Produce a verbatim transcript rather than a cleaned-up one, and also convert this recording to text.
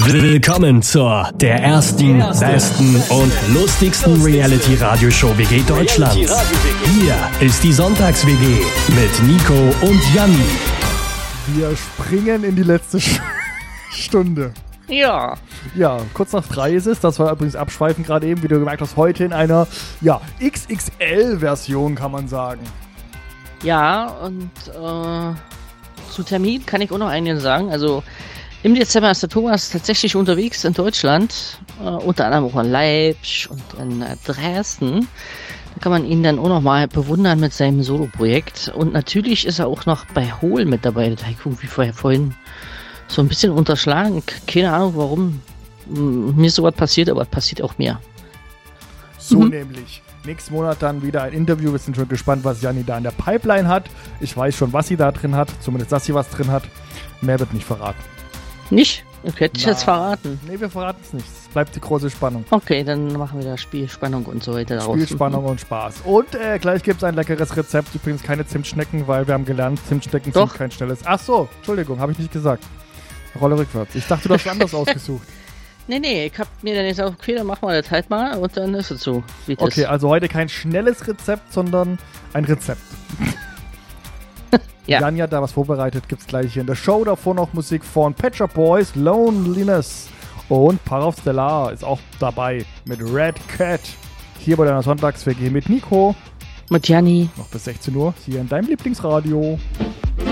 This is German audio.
Willkommen zur der ersten, besten und lustigsten Reality-Radio-Show W G Deutschlands. Hier ist die Sonntags-W G mit Nico und Janni. Wir springen in die letzte Stunde. Ja. Ja, kurz nach drei ist es. Das war übrigens abschweifen gerade eben, wie du gemerkt hast, heute in einer ja, X X L-Version, kann man sagen. Ja, und äh, zu Termin kann ich auch noch einiges sagen. Also im Dezember ist der Thomas tatsächlich unterwegs in Deutschland, äh, unter anderem auch in Leipzig und in äh, Dresden. Da kann man ihn dann auch noch mal bewundern mit seinem Solo-Projekt. Und natürlich ist er auch noch bei Hohl mit dabei. Das habe ich irgendwie vorher vorhin so ein bisschen unterschlagen. Keine Ahnung, warum mir sowas passiert, aber es passiert auch mir. So mhm. nämlich. Nächsten Monat dann wieder ein Interview. Wir sind schon gespannt, was Janni da in der Pipeline hat. Ich weiß schon, was sie da drin hat. Zumindest, dass sie was drin hat. Mehr wird nicht verraten. Nicht? Ich hätte ich jetzt verraten. Nee, wir verraten es nicht. Es bleibt die große Spannung. Okay, dann machen wir da Spielspannung und so weiter daraus. Spielspannung und Spaß. Und äh, gleich gibt es ein leckeres Rezept. Übrigens keine Zimtschnecken, weil wir haben gelernt, Zimtschnecken Doch. sind kein schnelles. Ach so, Entschuldigung, habe ich nicht gesagt. Rolle rückwärts. Ich dachte, du hast anders ausgesucht. Nee, nee, ich hab mir dann jetzt auch, okay, dann machen wir das halt mal und dann ist es so, wie es Okay, ist. also heute kein schnelles Rezept, sondern ein Rezept. Ja. Jan hat da was vorbereitet, gibt's gleich hier in der Show. Davor noch Musik von Pet Shop Boys, Loneliness und Parov Stellar ist auch dabei mit Red Cat. Hier bei deiner Sonntags-W G mit Nico. Mit Janni. Noch bis sechzehn Uhr hier in deinem Lieblingsradio.